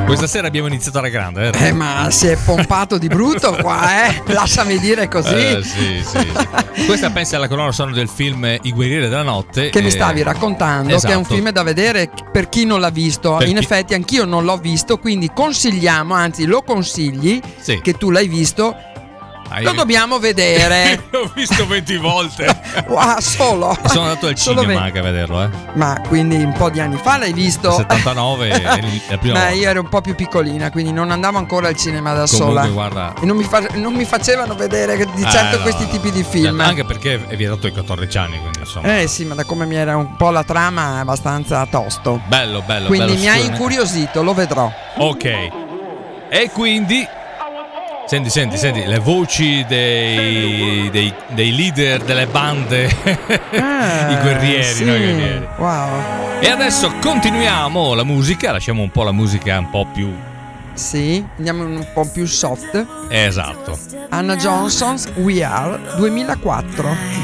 Questa sera abbiamo iniziato alla grande, ma si è pompato di brutto qua, lasciami dire così. Sì. Questa pensa alla colonna sonora del film I guerrieri della notte, che mi stavi raccontando, esatto. Che è un film da vedere per chi non l'ha visto. In effetti anch'io non l'ho visto, quindi consigliamo, anzi lo consigli, sì. Che tu l'hai visto. Lo dobbiamo vedere. L'ho visto 20 volte. Wow, solo. Sono andato al cinema anche a vederlo, Ma quindi un po' di anni fa l'hai visto? 79 la prima volta. Io ero un po' più piccolina, quindi non andavo ancora al cinema da sola. Guarda. E non mi facevano vedere di certo questi tipi di film. Anche perché è vietato ai 14 anni, quindi insomma. Sì, ma da come mi era un po' la trama è abbastanza tosto. Bello. Quindi bello, mi ha incuriosito, lo vedrò. Ok. E quindi Senti, le voci dei leader delle bande, i guerrieri, sì. Noi guerrieri. Wow. E adesso continuiamo la musica, lasciamo un po' la musica un po' più... Sì, andiamo un po' più soft. Esatto. Hannah Johnson's We Are 2004.